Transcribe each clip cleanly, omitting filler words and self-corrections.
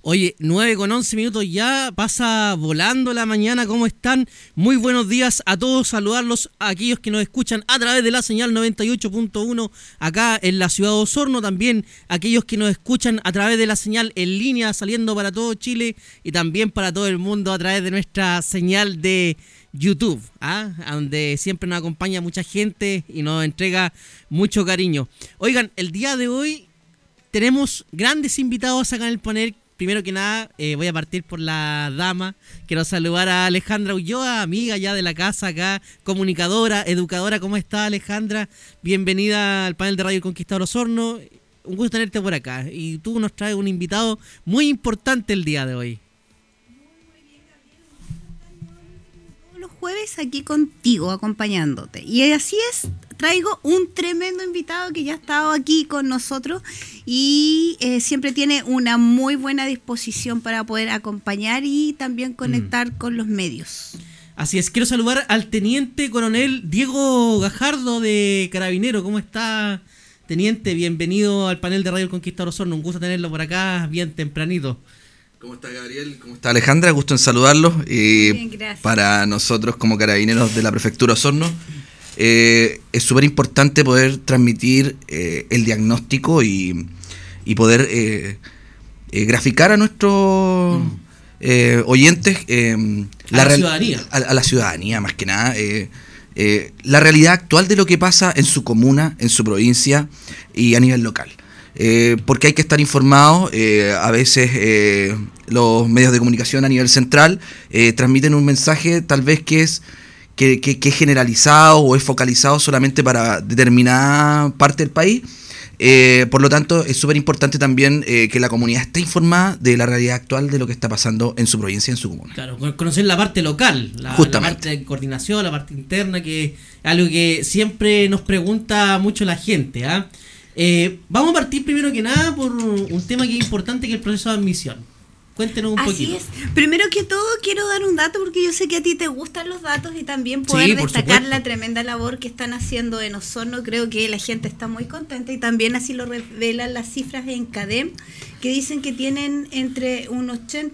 Oye, 9:11 ya, pasa volando la mañana, ¿cómo están? Muy buenos días a todos, saludarlos a aquellos que nos escuchan a través de la señal 98.1 acá en la ciudad de Osorno, también aquellos que nos escuchan a través de la señal en línea saliendo para todo Chile y también para todo el mundo a través de nuestra señal de YouTube, donde siempre nos acompaña mucha gente y nos entrega mucho cariño. Oigan, el día de hoy tenemos grandes invitados acá en el panel. Primero que nada, voy a partir por la dama. Quiero saludar a Alejandra Ulloa, amiga ya de la casa acá, comunicadora, educadora. ¿Cómo está, Alejandra? Bienvenida al panel de Radio El Conquistador Osorno. Un gusto tenerte por acá. Y tú nos traes un invitado muy importante el día de hoy. Todos los jueves aquí contigo, acompañándote. Y así es, traigo un tremendo invitado que ya ha estado aquí con nosotros y siempre tiene una muy buena disposición para poder acompañar y también conectar con los medios. Así es, quiero saludar al teniente coronel Diego Gajardo de Carabinero. ¿Cómo está, teniente? Bienvenido al panel de Radio El Conquistador Osorno. Un gusto tenerlo por acá bien tempranito. ¿Cómo está, Gabriel? ¿Cómo está, Alejandra? Gusto en saludarlos. Bien, gracias. Para nosotros como carabineros de la prefectura Osorno, es súper importante poder transmitir el diagnóstico y poder graficar a nuestros oyentes a la ciudadanía más que nada la realidad actual de lo que pasa en su comuna, en su provincia y a nivel local. Porque hay que estar informados. A veces los medios de comunicación a nivel central transmiten un mensaje tal vez que es generalizado o es focalizado solamente para determinada parte del país. Por lo tanto, es súper importante también que la comunidad esté informada de la realidad actual de lo que está pasando en su provincia y en su comuna. Claro, conocer la parte local, la parte de coordinación, la parte interna, que es algo que siempre nos pregunta mucho la gente. Vamos a partir primero que nada por un tema que es importante, que es el proceso de admisión. Cuéntenos un poquito. Así es. Primero que todo quiero dar un dato porque yo sé que a ti te gustan los datos y también poder destacar la tremenda labor que están haciendo en Osorno. Creo que la gente está muy contenta y también así lo revelan las cifras en CADEM, que dicen que tienen entre un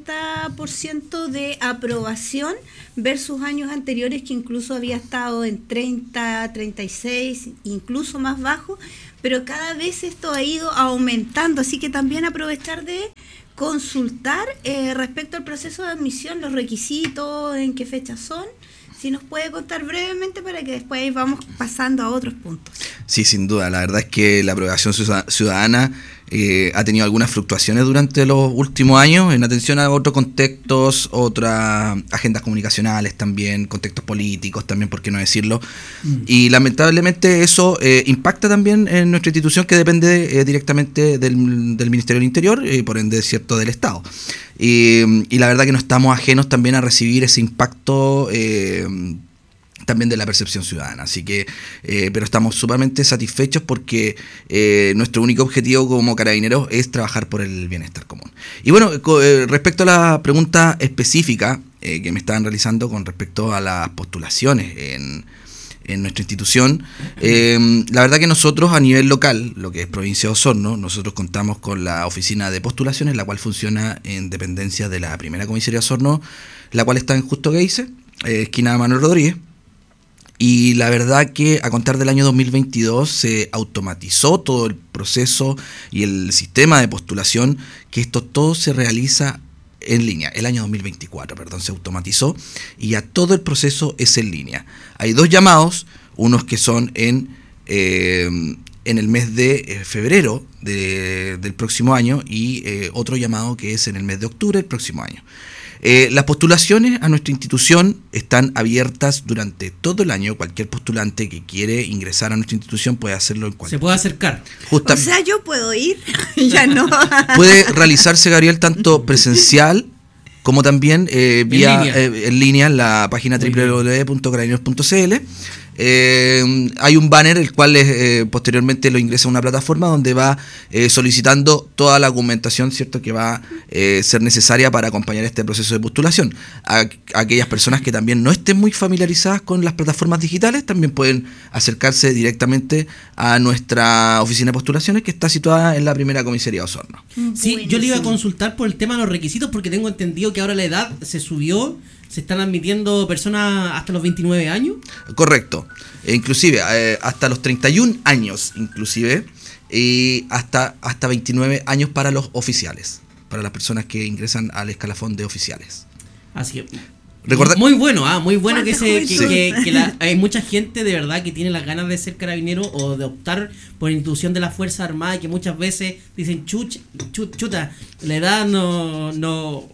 80% de aprobación versus años anteriores que incluso había estado en 30, 36, incluso más bajo, pero cada vez esto ha ido aumentando, así que también aprovechar de consultar respecto al proceso de admisión, los requisitos, en qué fechas son, si nos puede contar brevemente para que después vamos pasando a otros puntos. Sí, sin duda, la verdad es que la aprobación ciudadana ha tenido algunas fluctuaciones durante los últimos años en atención a otros contextos, otras agendas comunicacionales también, contextos políticos también, por qué no decirlo. Y lamentablemente eso impacta también en nuestra institución, que depende directamente del Ministerio del Interior y por ende, cierto, del Estado. Y la verdad que no estamos ajenos también a recibir ese impacto también de la percepción ciudadana, así que pero estamos sumamente satisfechos porque nuestro único objetivo como carabineros es trabajar por el bienestar común. Y bueno, respecto a la pregunta específica que me estaban realizando con respecto a las postulaciones en nuestra institución, la verdad que nosotros a nivel local, lo que es provincia de Osorno, nosotros contamos con la oficina de postulaciones, la cual funciona en dependencia de la primera comisaría de Osorno, la cual está en Justo Geise, esquina Manuel Rodríguez. Y la verdad que a contar del año 2022 se automatizó todo el proceso y el sistema de postulación, que esto todo se realiza en línea. El año 2024, se automatizó y ya todo el proceso es en línea. Hay dos llamados, unos que son en el mes de febrero del próximo año y otro llamado que es en el mes de octubre del próximo año. Las postulaciones a nuestra institución están abiertas durante todo el año. Cualquier postulante que quiere ingresar a nuestra institución puede hacerlo en cualquier. Se puede acercar. O sea, yo puedo ir, ya no. Puede realizarse, Gabriel, tanto presencial como también vía en línea en la página www.carabineros.cl. hay un banner el cual posteriormente lo ingresa a una plataforma donde va solicitando toda la documentación, ¿cierto?, que va a ser necesaria para acompañar este proceso de postulación. Aquellas personas que también no estén muy familiarizadas con las plataformas digitales también pueden acercarse directamente a nuestra oficina de postulaciones, que está situada en la primera comisaría de Osorno. Sí, yo le iba a consultar por el tema de los requisitos, porque tengo entendido que ahora la edad se subió. ¿Se están admitiendo personas hasta los 29 años? Correcto. Inclusive hasta los 31 años, inclusive, y hasta 29 años para los oficiales, para las personas que ingresan al escalafón de oficiales. Así es. Muy bueno, muy bueno que hay mucha gente de verdad que tiene las ganas de ser carabinero o de optar por la institución de la Fuerza Armada, y que muchas veces dicen chuta, la edad no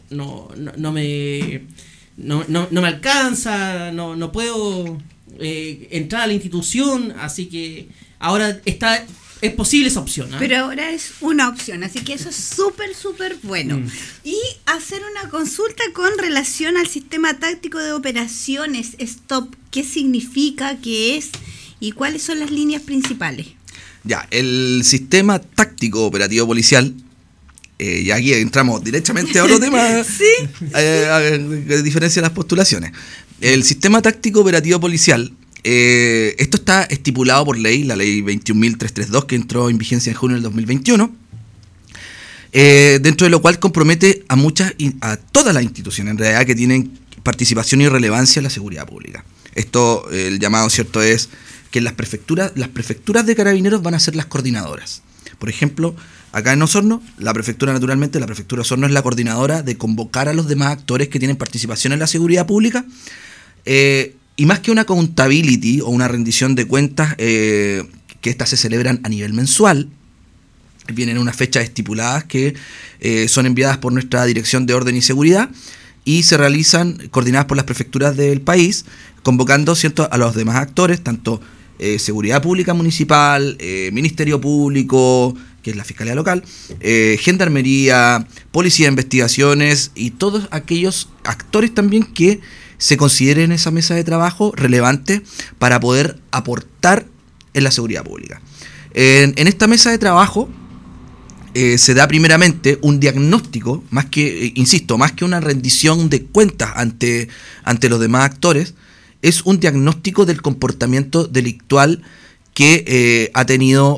me alcanza, no puedo entrar a la institución, así que ahora es posible esa opción. Pero ahora es una opción, así que eso es súper bueno. Y hacer una consulta con relación al sistema táctico de operaciones STOP. ¿Qué significa, qué es y cuáles son las líneas principales? Ya, el sistema táctico operativo policial, y aquí entramos directamente a otro tema, ¿Sí? A diferencia de las postulaciones. El sistema táctico operativo policial, esto está estipulado por ley, la ley 21.332, que entró en vigencia en junio del 2021, dentro de lo cual compromete a todas las instituciones en realidad que tienen participación y relevancia en la seguridad pública. Esto, el llamado, ¿cierto?, es que las prefecturas de carabineros van a ser las coordinadoras. Por ejemplo, acá en Osorno, la prefectura de Osorno es la coordinadora de convocar a los demás actores que tienen participación en la seguridad pública, y más que una accountability o una rendición de cuentas, que estas se celebran a nivel mensual, vienen unas fechas estipuladas que son enviadas por nuestra Dirección de Orden y Seguridad y se realizan coordinadas por las prefecturas del país, convocando, ¿cierto?, a los demás actores, tanto Seguridad Pública Municipal, Ministerio Público, que es la Fiscalía Local, Gendarmería, Policía de Investigaciones y todos aquellos actores también que se consideren en esa mesa de trabajo relevante para poder aportar en la seguridad pública. En esta mesa de trabajo se da primeramente un diagnóstico, más que una rendición de cuentas ante los demás actores, es un diagnóstico del comportamiento delictual que ha tenido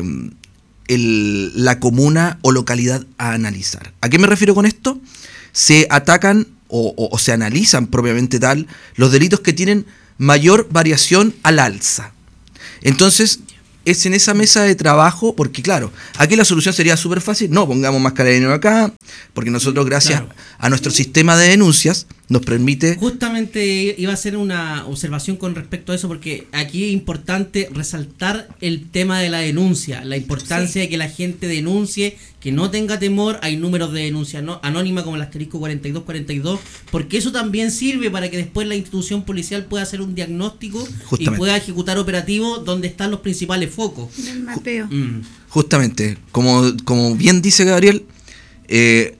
la comuna o localidad a analizar. ¿A qué me refiero con esto? Se atacan o se analizan propiamente tal los delitos que tienen mayor variación al alza. Entonces, es en esa mesa de trabajo, porque claro, aquí la solución sería súper fácil, no, pongamos más carabineros acá, porque nosotros gracias a nuestro sistema de denuncias nos permite... Justamente iba a hacer una observación con respecto a eso, porque aquí es importante resaltar el tema de la denuncia, la importancia de que la gente denuncie, que no tenga temor. Hay números de denuncia anónima como el asterisco 4242, porque eso también sirve para que después la institución policial pueda hacer un diagnóstico y pueda ejecutar operativos donde están los principales focos. El mapeo. Justamente, como bien dice Gabriel, el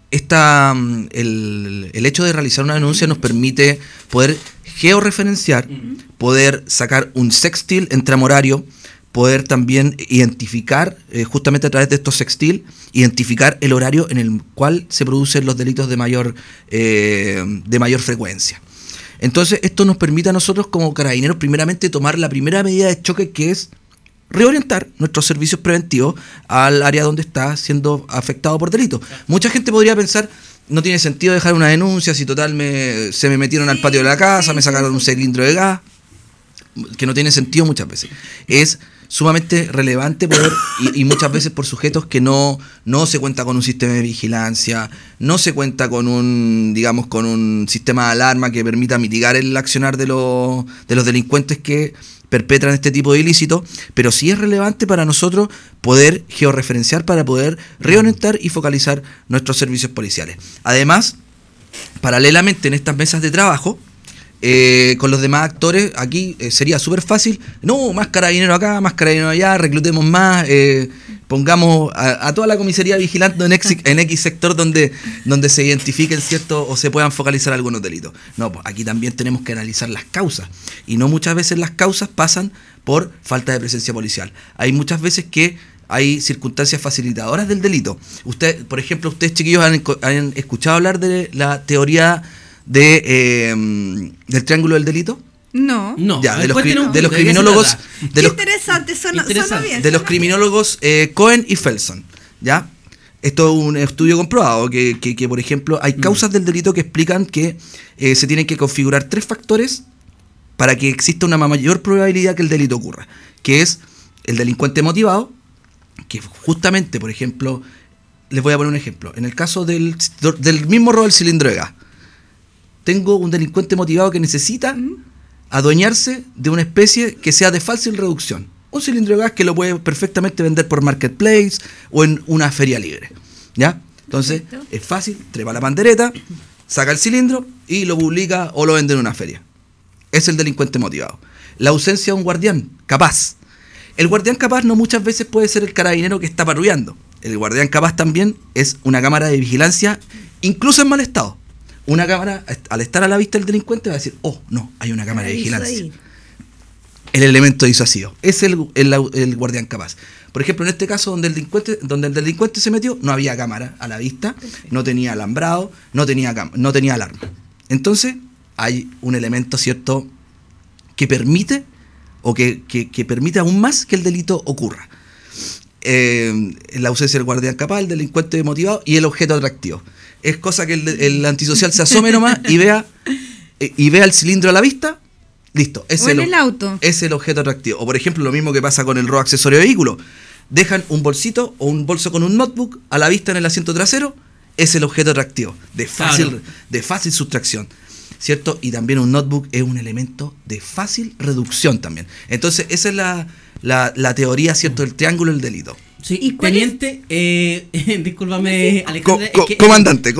hecho de realizar una denuncia nos permite poder georreferenciar, poder sacar un sextil en tramo horario, poder también identificar, justamente a través de estos sextil, identificar el horario en el cual se producen los delitos de mayor frecuencia. Entonces, esto nos permite a nosotros como carabineros primeramente tomar la primera medida de choque, que es reorientar nuestros servicios preventivos al área donde está siendo afectado por delito. Mucha gente podría pensar, no tiene sentido dejar una denuncia si total se me metieron al patio de la casa, me sacaron un cilindro de gas, que no tiene sentido muchas veces. Es sumamente relevante poder, y muchas veces por sujetos que no se cuenta con un sistema de vigilancia, no se cuenta con un sistema de alarma que permita mitigar el accionar de los delincuentes que perpetran este tipo de ilícitos, pero sí es relevante para nosotros poder georreferenciar para poder reorientar y focalizar nuestros servicios policiales. Además, paralelamente en estas mesas de trabajo, con los demás actores, aquí sería súper fácil, no, más carabineros acá, más carabineros allá, reclutemos más, pongamos a toda la comisaría vigilando en X sector donde se identifiquen, ¿cierto? O se puedan focalizar algunos delitos. No, pues aquí también tenemos que analizar las causas. Y no muchas veces las causas pasan por falta de presencia policial. Hay muchas veces que hay circunstancias facilitadoras del delito. Por ejemplo, ustedes, chiquillos, han escuchado hablar de la teoría del triángulo del delito. No. Ya, de los criminólogos. Interesante, suena bien. De los criminólogos Cohen y Felson. ¿Ya? Esto es un estudio comprobado, que por ejemplo, hay causas del delito que explican que se tienen que configurar 3 factores para que exista una mayor probabilidad que el delito ocurra. Que es el delincuente motivado, que justamente, por ejemplo, les voy a poner un ejemplo. En el caso del mismo robo del cilindro de gas, tengo un delincuente motivado que necesita adueñarse de una especie que sea de fácil reducción. Un cilindro de gas que lo puede perfectamente vender por Marketplace o en una feria libre. ¿Ya? Entonces, es fácil, trepa la pandereta, saca el cilindro y lo publica o lo vende en una feria. Es el delincuente motivado. La ausencia de un guardián capaz. El guardián capaz no muchas veces puede ser el carabinero que está patrullando. El guardián capaz también es una cámara de vigilancia, incluso en mal estado. Una cámara, al estar a la vista del delincuente, va a decir, oh, no, hay una cámara de vigilancia. El elemento disuasivo. Es el guardián capaz. Por ejemplo, en este caso, donde el delincuente se metió, no había cámara a la vista, no tenía alambrado, no tenía alarma. Entonces, hay un elemento, ¿cierto?, que permite o que permite aún más que el delito ocurra. La ausencia del guardián capaz, el delincuente motivado y el objeto atractivo. Es cosa que el antisocial se asome nomás y vea el cilindro a la vista, listo. Es el auto. Es el objeto atractivo. O por ejemplo, lo mismo que pasa con el robo accesorio de vehículo. Dejan un bolsito o un bolso con un notebook a la vista en el asiento trasero, es el objeto atractivo, de fácil sustracción. ¿Cierto? Y también un notebook es un elemento de fácil reducción también. Entonces, esa es la teoría, ¿cierto?, del triángulo del delito. Sí, y teniente, discúlpame, Alexandre. Comandante.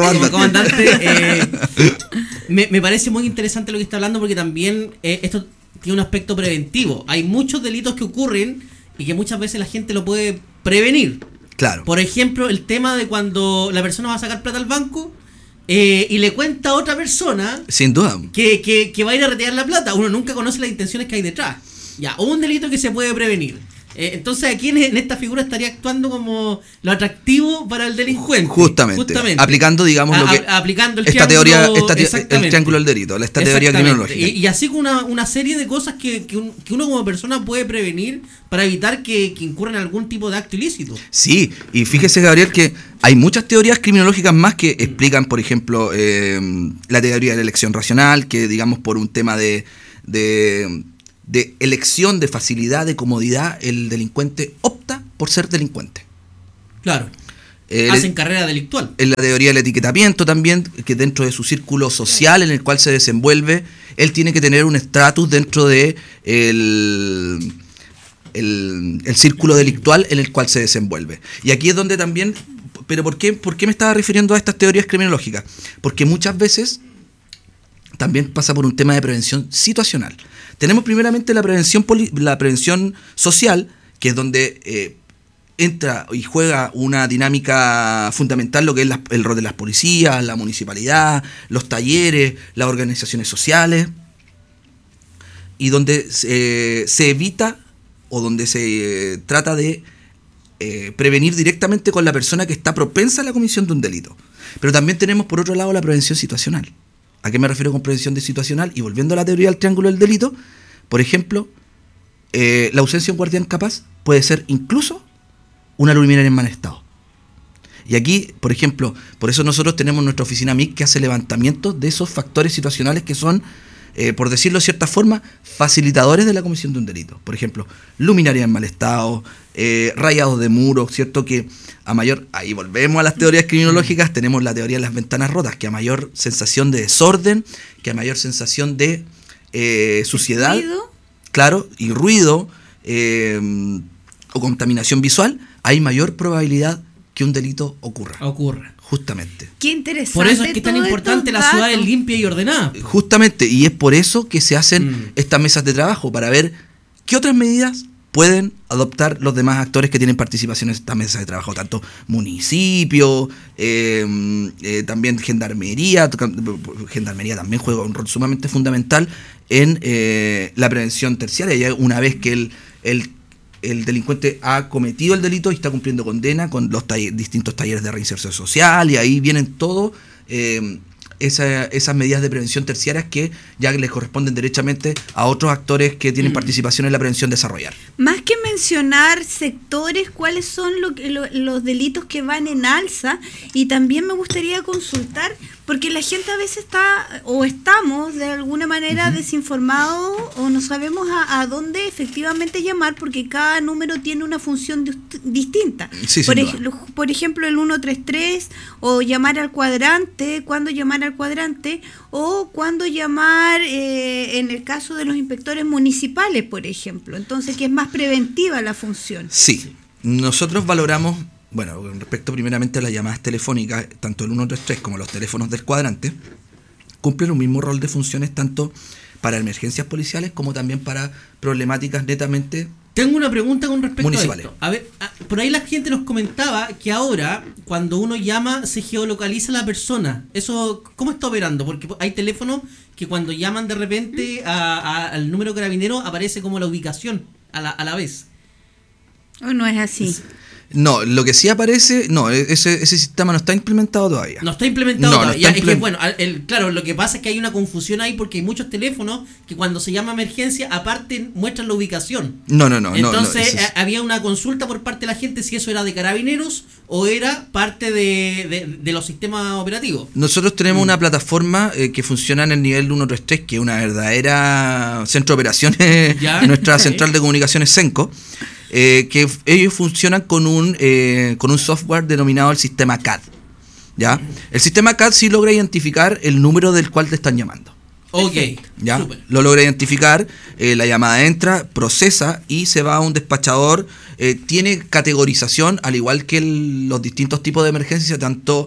Me parece muy interesante lo que está hablando porque también esto tiene un aspecto preventivo. Hay muchos delitos que ocurren y que muchas veces la gente lo puede prevenir. Claro. Por ejemplo, el tema de cuando la persona va a sacar plata al banco y le cuenta a otra persona, sin duda, que va a ir a retirar la plata. Uno nunca conoce las intenciones que hay detrás. Ya, o un delito que se puede prevenir. Entonces aquí en esta figura estaría actuando como lo atractivo para el delincuente. Justamente. Aplicando, digamos, aplicando el triángulo del delito, esta teoría criminológica. Y así con una serie de cosas que uno como persona puede prevenir para evitar que incurran en algún tipo de acto ilícito. Sí, y fíjese, Gabriel, que hay muchas teorías criminológicas más que explican, por ejemplo, la teoría de la elección racional, que digamos por un tema de elección, de facilidad, de comodidad, el delincuente opta por ser delincuente. Claro. Hacen carrera delictual. En la teoría del etiquetamiento también, que dentro de su círculo social en el cual se desenvuelve, él tiene que tener un estatus dentro de el círculo delictual en el cual se desenvuelve. Y aquí es donde también... ¿Pero por qué me estaba refiriendo a estas teorías criminológicas? Porque muchas veces también pasa por un tema de prevención situacional. Tenemos primeramente la prevención social, que es donde entra y juega una dinámica fundamental, lo que es el rol de las policías, la municipalidad, los talleres, las organizaciones sociales, y donde se evita o donde se trata de prevenir directamente con la persona que está propensa a la comisión de un delito. Pero también tenemos por otro lado la prevención situacional. ¿A qué me refiero con prevención situacional? Y volviendo a la teoría del triángulo del delito, por ejemplo, la ausencia de un guardián capaz puede ser incluso una luminaria en mal estado. Y aquí, por ejemplo, por eso nosotros tenemos nuestra oficina MIC que hace levantamientos de esos factores situacionales que son, por decirlo de cierta forma, facilitadores de la comisión de un delito. Por ejemplo, luminaria en mal estado, rayados de muros, ¿cierto? Que a mayor, ahí volvemos a las teorías criminológicas, tenemos la teoría de las ventanas rotas, que a mayor sensación de desorden, que a mayor sensación de suciedad, ¿ruido? Claro, y ruido o contaminación visual, hay mayor probabilidad que un delito ocurra. Justamente. Qué interesante. Por eso es que es tan importante la ciudad limpia y ordenada. Justamente, y es por eso que se hacen estas mesas de trabajo, para ver qué otras medidas pueden adoptar los demás actores que tienen participación en esta mesa de trabajo, tanto municipio, también gendarmería también juega un rol sumamente fundamental en la prevención terciaria, ya una vez que el delincuente ha cometido el delito y está cumpliendo condena con los distintos talleres de reinserción social, y ahí vienen todo esas medidas de prevención terciarias que ya les corresponden derechamente a otros actores que tienen participación en la prevención desarrollar. Más que mencionar sectores, ¿cuáles son los delitos que van en alza? Y también me gustaría consultar, porque la gente a veces está, o estamos de alguna manera desinformados, o no sabemos a dónde efectivamente llamar, porque cada número tiene una función distinta. Sí, por ejemplo, el 133, o llamar al cuadrante, cuándo llamar al cuadrante, o cuándo llamar en el caso de los inspectores municipales, por ejemplo. Entonces, que es más preventiva la función. Sí, nosotros valoramos, bueno, con respecto primeramente a las llamadas telefónicas, tanto el 133 como los teléfonos del cuadrante, cumplen un mismo rol de funciones tanto para emergencias policiales como también para problemáticas netamente Tengo una pregunta con respecto municipales. a esto. A ver, por ahí la gente nos comentaba que ahora, cuando uno llama, se geolocaliza la persona. Eso, ¿cómo está operando? Porque hay teléfonos que cuando llaman de repente al número carabinero aparece como la ubicación a la vez. ¿O no es así? No, lo que sí aparece, ese sistema no está implementado todavía. No está implementado todavía. No está es que, bueno, claro, lo que pasa es que hay una confusión ahí porque hay muchos teléfonos que cuando se llama emergencia, aparte muestran la ubicación. No. Entonces, había una consulta por parte de la gente si eso era de carabineros o era parte de los sistemas operativos. Nosotros tenemos una plataforma que funciona en el nivel 133, que es una verdadera centro de operaciones, nuestra central de comunicaciones CENCO. Que ellos funcionan con un software denominado el sistema CAD. ¿Ya? El sistema CAD sí logra identificar el número del cual te están llamando. Ok, ¿ya? Super. Lo logra identificar, la llamada entra, procesa y se va a un despachador. Tiene categorización, al igual que los distintos tipos de emergencia, tanto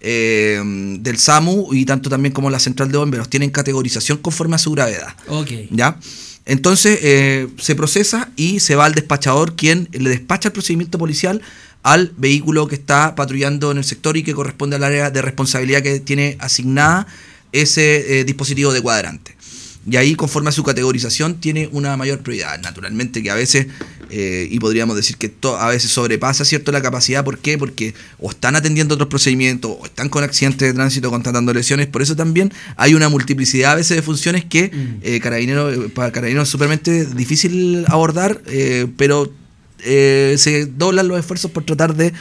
del SAMU y tanto también como la central de bomberos. Tienen categorización conforme a su gravedad. Ok. ¿Ya? Entonces se procesa y se va al despachador, quien le despacha el procedimiento policial al vehículo que está patrullando en el sector y que corresponde al área de responsabilidad que tiene asignada ese dispositivo de cuadrante. Y ahí, conforme a su categorización, tiene una mayor prioridad. Naturalmente que a veces, y podríamos decir que a veces sobrepasa, ¿cierto?, la capacidad. ¿Por qué? Porque o están atendiendo otros procedimientos, o están con accidentes de tránsito, constatando lesiones. Por eso también hay una multiplicidad a veces de funciones que para Carabineros es súpermente difícil abordar, pero se doblan los esfuerzos por tratar de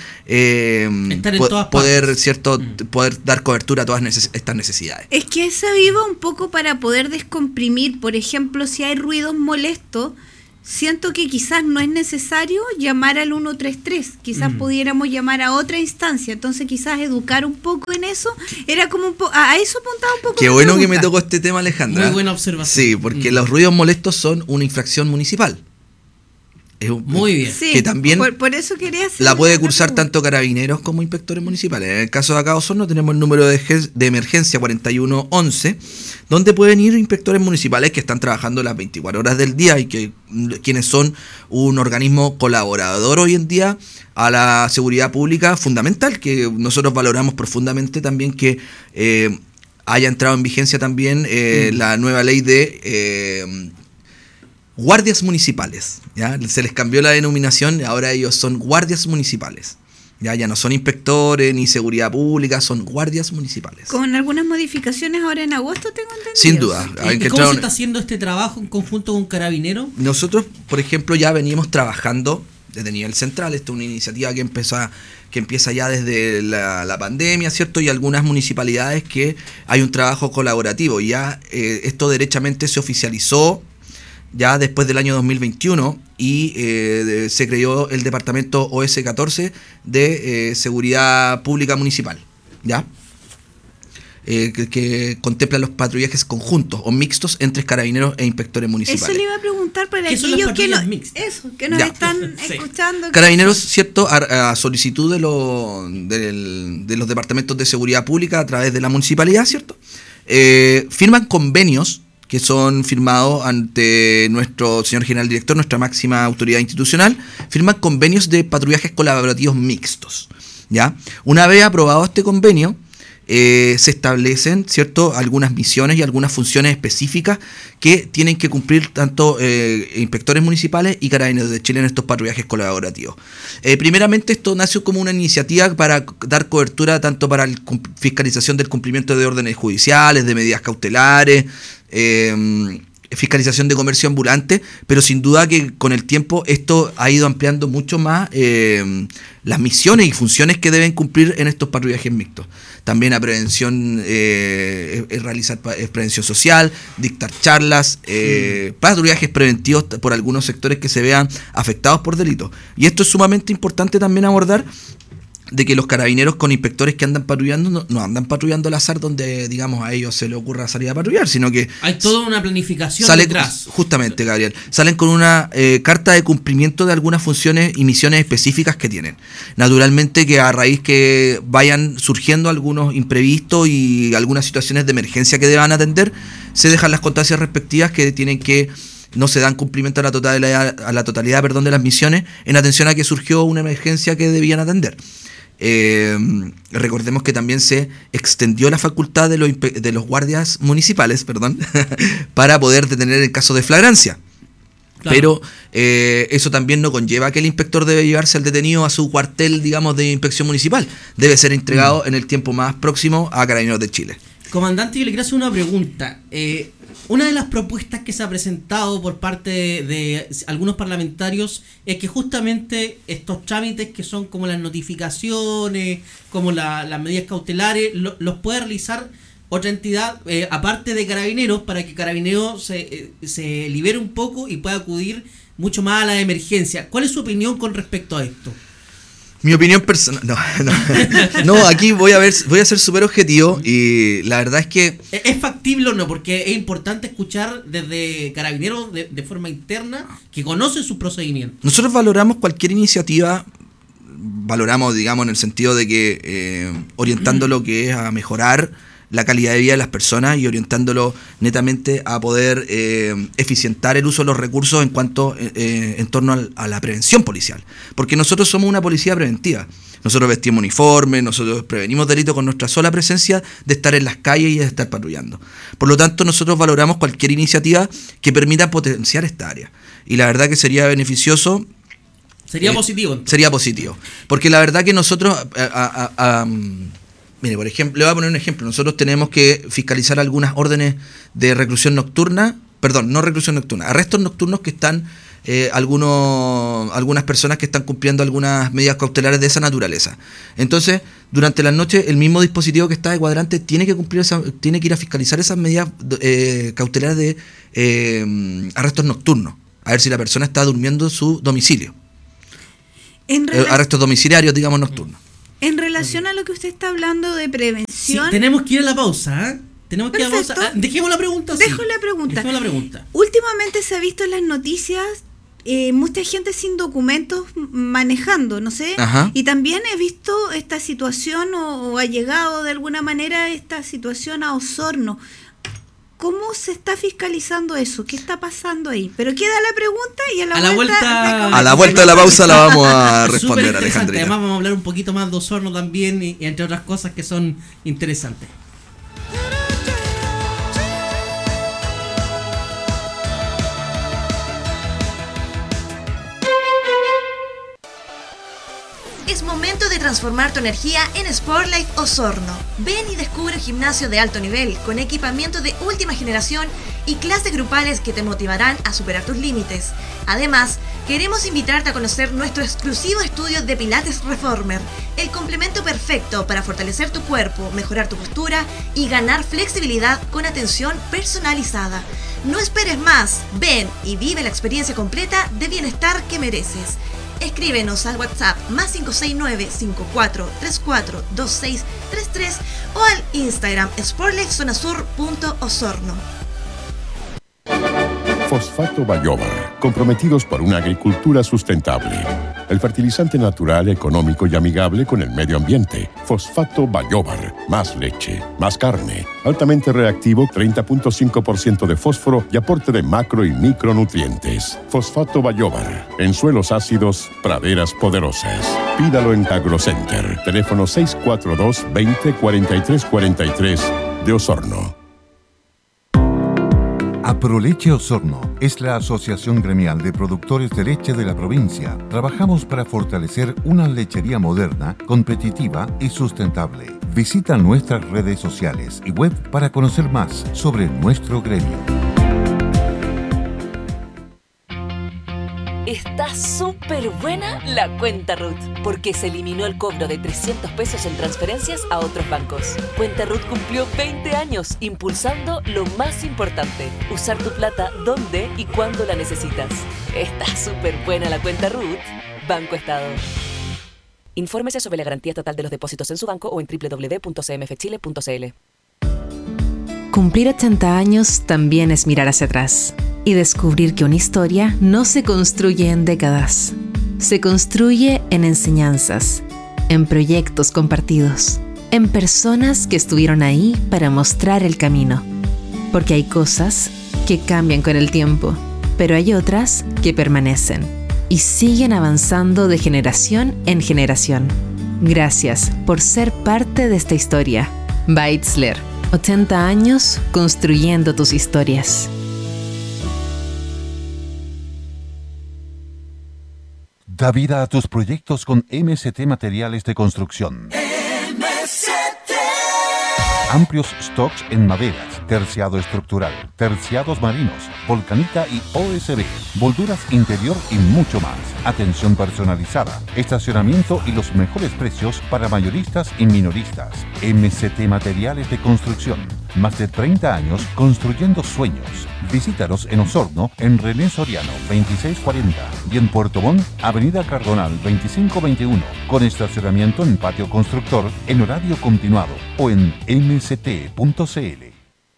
poder dar cobertura a todas estas necesidades. Es que esa iba un poco para poder descomprimir. Por ejemplo, si hay ruidos molestos, siento que quizás no es necesario llamar al 133, quizás pudiéramos llamar a otra instancia. Entonces quizás educar un poco en eso, era como a eso apuntaba un poco. Qué bueno pregunta. Que me tocó este tema, Alejandra. Muy buena observación. Sí, porque los ruidos molestos son una infracción municipal. Muy bien. Sí, que también por eso quería hacer la puede cursar tanto carabineros como inspectores municipales. En el caso de acá Osorno tenemos el número de emergencia 4111, donde pueden ir inspectores municipales que están trabajando las 24 horas del día y quienes son un organismo colaborador hoy en día a la seguridad pública fundamental, que nosotros valoramos profundamente también que haya entrado en vigencia también la nueva ley de guardias municipales. ¿Ya? Se les cambió la denominación, ahora ellos son guardias municipales. Ya no son inspectores ni seguridad pública, son guardias municipales. Con algunas modificaciones ahora en agosto, tengo entendido. Sin duda. ¿Y cómo se está haciendo este trabajo en conjunto con Carabineros? Nosotros, por ejemplo, ya veníamos trabajando desde nivel central. Esta es una iniciativa que empieza ya desde la pandemia, ¿cierto? Y algunas municipalidades que hay un trabajo colaborativo. Ya esto derechamente se oficializó ya después del año 2021 y se creó el departamento OS14 de Seguridad Pública Municipal, ¿ya? Que contempla los patrullajes conjuntos o mixtos entre carabineros e inspectores municipales. Eso le iba a preguntar para aquellos que nos están escuchando. Carabineros, ¿cierto? A solicitud de los departamentos de seguridad pública a través de la municipalidad, ¿cierto? Firman convenios que son firmados ante nuestro señor general director, nuestra máxima autoridad institucional, firman convenios de patrullajes colaborativos mixtos, ¿ya? Una vez aprobado este convenio, se establecen, ¿cierto?, algunas misiones y algunas funciones específicas que tienen que cumplir tanto inspectores municipales y Carabineros de Chile en estos patrullajes colaborativos. Primeramente, esto nació como una iniciativa para dar cobertura tanto para la fiscalización del cumplimiento de órdenes judiciales, de medidas cautelares, fiscalización de comercio ambulante, pero sin duda que con el tiempo esto ha ido ampliando mucho más las misiones y funciones que deben cumplir en estos patrullajes mixtos. También a prevención, realizar prevención social, dictar charlas, patrullajes preventivos por algunos sectores que se vean afectados por delitos. Y esto es sumamente importante también abordar, de que los carabineros con inspectores que andan patrullando no andan patrullando al azar donde, digamos, a ellos se les ocurra salir a patrullar, sino que hay toda una planificación detrás. Justamente, Gabriel, salen con una carta de cumplimiento de algunas funciones y misiones específicas que tienen. Naturalmente que a raíz que vayan surgiendo algunos imprevistos y algunas situaciones de emergencia que deban atender, se dejan las constancias respectivas que tienen que no se dan cumplimiento a la totalidad de las misiones en atención a que surgió una emergencia que debían atender. Recordemos que también se extendió la facultad de los guardias municipales, para poder detener en caso de flagrancia. Claro. Pero eso también no conlleva que el inspector debe llevarse al detenido a su cuartel, digamos, de inspección municipal. Debe ser entregado en el tiempo más próximo a Carabineros de Chile. Comandante, yo le quiero hacer una pregunta. Una de las propuestas que se ha presentado por parte de algunos parlamentarios es que justamente estos trámites que son como las notificaciones, como las medidas cautelares, los puede realizar otra entidad aparte de Carabineros, para que Carabineros se libere un poco y pueda acudir mucho más a la emergencia. ¿Cuál es su opinión con respecto a esto? Mi opinión personal. No, aquí voy a ser súper objetivo y la verdad es que ¿es factible o no? Porque es importante escuchar desde Carabineros de forma interna que conocen sus procedimientos. Nosotros valoramos cualquier iniciativa, digamos, en el sentido de que orientando lo que es a mejorar la calidad de vida de las personas y orientándolo netamente a poder eficientar el uso de los recursos en torno a la prevención policial. Porque nosotros somos una policía preventiva. Nosotros vestimos uniformes, nosotros prevenimos delitos con nuestra sola presencia de estar en las calles y de estar patrullando. Por lo tanto, nosotros valoramos cualquier iniciativa que permita potenciar esta área. Y la verdad que sería beneficioso. Sería positivo. Entonces. Sería positivo. Porque la verdad que nosotros... Mire, por ejemplo, le voy a poner un ejemplo. Nosotros tenemos que fiscalizar algunas órdenes de reclusión nocturna, arrestos nocturnos que están algunas personas que están cumpliendo algunas medidas cautelares de esa naturaleza. Entonces, durante la noche, el mismo dispositivo que está de cuadrante tiene que ir a fiscalizar esas medidas cautelares de arrestos nocturnos, a ver si la persona está durmiendo en su domicilio. Arrestos domiciliarios, digamos, nocturnos. En relación a lo que usted está hablando de prevención... Sí, tenemos que ir a la pausa, ¿eh? Tenemos que ir a la pausa. Dejemos la pregunta. Dejo la pregunta. Últimamente se ha visto en las noticias mucha gente sin documentos manejando, no sé. Ajá. Y también he visto esta situación o ha llegado de alguna manera esta situación a Osorno. ¿Cómo se está fiscalizando eso? ¿Qué está pasando ahí? Pero queda la pregunta y a la vuelta de la pausa la vamos a responder, Alejandrina. Además vamos a hablar un poquito más de Osorno también y entre otras cosas que son interesantes. Es momento de transformar tu energía en Sportlife Osorno. Ven y descubre un gimnasio de alto nivel con equipamiento de última generación y clases grupales que te motivarán a superar tus límites. Además, queremos invitarte a conocer nuestro exclusivo estudio de Pilates Reformer, el complemento perfecto para fortalecer tu cuerpo, mejorar tu postura y ganar flexibilidad con atención personalizada. No esperes más, ven y vive la experiencia completa de bienestar que mereces. Escríbenos al WhatsApp +569-5434-2633 o al Instagram sportlifezonasur.osorno. Fosfato Bayobar, comprometidos por una agricultura sustentable. el fertilizante natural, económico y amigable con el medio ambiente. Fosfato Bayobar. Más leche, más carne. Altamente reactivo, 30.5% de fósforo y aporte de macro y micronutrientes. Fosfato Bayobar. En suelos ácidos, praderas poderosas. Pídalo en AgroCenter. Teléfono 642-204343 de Osorno. Aproleche Osorno es la asociación gremial de productores de leche de la provincia. Trabajamos para fortalecer una lechería moderna, competitiva y sustentable. Visita nuestras redes sociales y web para conocer más sobre nuestro gremio. Está súper buena la cuenta RUT, porque se eliminó el cobro de 300 pesos en transferencias a otros bancos. Cuenta RUT cumplió 20 años impulsando lo más importante, usar tu plata donde y cuando la necesitas. Está súper buena la cuenta RUT. Banco Estado. Infórmese sobre la garantía estatal de los depósitos en su banco o en www.cmfchile.cl. Cumplir 80 años también es mirar hacia atrás y descubrir que una historia no se construye en décadas. Se construye en enseñanzas, en proyectos compartidos, en personas que estuvieron ahí para mostrar el camino. Porque hay cosas que cambian con el tiempo, pero hay otras que permanecen y siguen avanzando de generación en generación. Gracias por ser parte de esta historia. Beitzler, 80 años construyendo tus historias. Da vida a tus proyectos con MST Materiales de Construcción. MST. Amplios stocks en maderas, terciado estructural, terciados marinos, volcanita y OSB, molduras interior y mucho más. Atención personalizada, estacionamiento y los mejores precios para mayoristas y minoristas. MST Materiales de Construcción. Más de 30 años construyendo sueños. Visítanos en Osorno, en René Soriano 2640 y en Puerto Montt, Avenida Cardonal 2521, con estacionamiento en patio constructor en horario continuado o en mst.cl.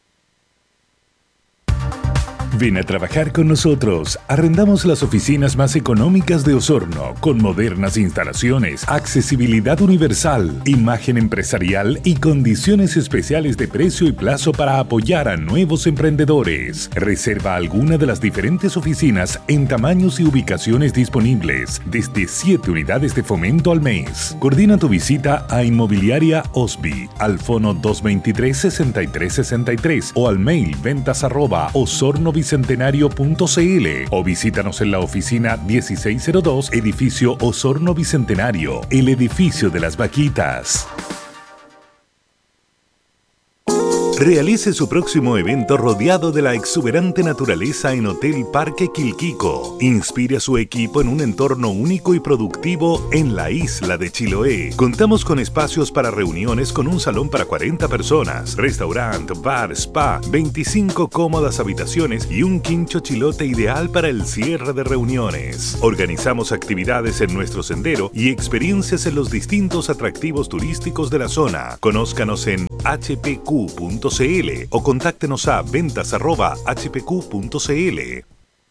Ven a trabajar con nosotros. Arrendamos las oficinas más económicas de Osorno, con modernas instalaciones, accesibilidad universal, imagen empresarial y condiciones especiales de precio y plazo para apoyar a nuevos emprendedores. Reserva alguna de las diferentes oficinas en tamaños y ubicaciones disponibles, desde 7 unidades de fomento al mes. Coordina tu visita a Inmobiliaria Osby, al fono 223-6363 o al mail ventas@osornobicentenario.cl o visítanos en la oficina 1602, edificio Osorno Bicentenario, el edificio de las vaquitas. Realice su próximo evento rodeado de la exuberante naturaleza en Hotel Parque Quilquico. Inspire a su equipo en un entorno único y productivo en la isla de Chiloé. Contamos con espacios para reuniones con un salón para 40 personas, restaurante, bar, spa, 25 cómodas habitaciones y un quincho chilote ideal para el cierre de reuniones. Organizamos actividades en nuestro sendero y experiencias en los distintos atractivos turísticos de la zona. Conózcanos en hpq.cl o contáctenos a ventas@hpq.cl.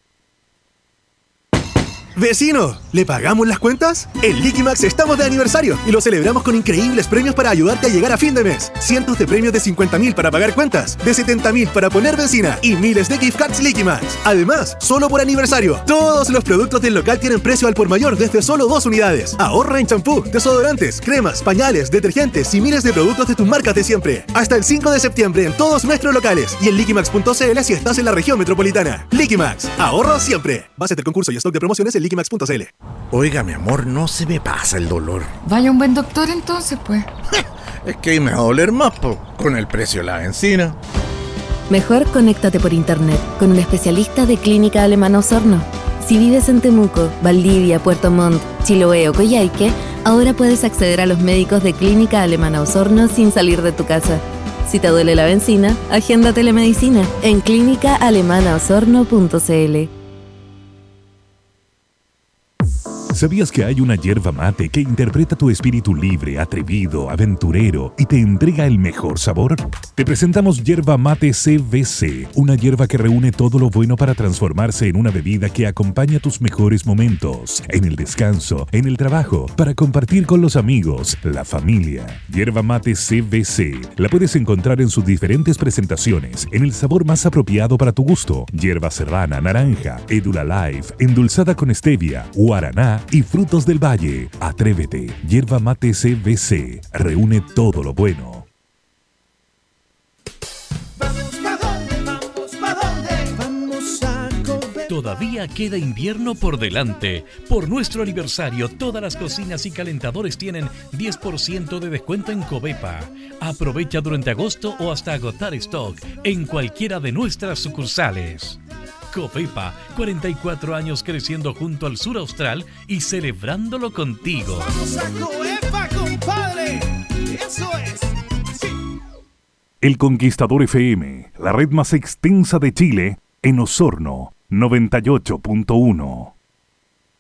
¡Vecino! ¿Le pagamos las cuentas? En Liquimax estamos de aniversario y lo celebramos con increíbles premios para ayudarte a llegar a fin de mes. Cientos de premios de 50.000 para pagar cuentas, de 70.000 para poner benzina y miles de gift cards Liquimax. Además, solo por aniversario, todos los productos del local tienen precio al por mayor desde solo 2 unidades. Ahorra en champú, desodorantes, cremas, pañales, detergentes y miles de productos de tus marcas de siempre. Hasta el 5 de septiembre en todos nuestros locales y en liquimax.cl si estás en la región metropolitana. Liquimax, ahorro siempre. Base del concurso y stock de promociones en liquimax.cl. Oiga, mi amor, no se me pasa el dolor. Vaya un buen doctor entonces, pues. Es que me va a doler más, con el precio de la benzina. Mejor conéctate por internet con un especialista de Clínica Alemana Osorno. Si vives en Temuco, Valdivia, Puerto Montt, Chiloé o Coyhaique, ahora puedes acceder a los médicos de Clínica Alemana Osorno sin salir de tu casa. Si te duele la benzina, agenda telemedicina en clínicaalemanaosorno.cl. ¿Sabías que hay una yerba mate que interpreta tu espíritu libre, atrevido, aventurero y te entrega el mejor sabor? Te presentamos Yerba Mate CBC, una yerba que reúne todo lo bueno para transformarse en una bebida que acompaña tus mejores momentos, en el descanso, en el trabajo, para compartir con los amigos, la familia. Yerba Mate CBC la puedes encontrar en sus diferentes presentaciones, en el sabor más apropiado para tu gusto: yerba serrana, naranja, Edula Life, endulzada con stevia, guaraná y frutos del valle. Atrévete, Yerba Mate CBC reúne todo lo bueno. Todavía queda invierno por delante. Por nuestro aniversario, todas las cocinas y calentadores tienen 10% de descuento en Covepa. Aprovecha durante agosto o hasta agotar stock en cualquiera de nuestras sucursales. Covepa, 44 años creciendo junto al sur austral y celebrándolo contigo. ¡Vamos a Covepa, compadre! ¡Eso es! ¡Sí! El Conquistador FM, la red más extensa de Chile, en Osorno, 98.1.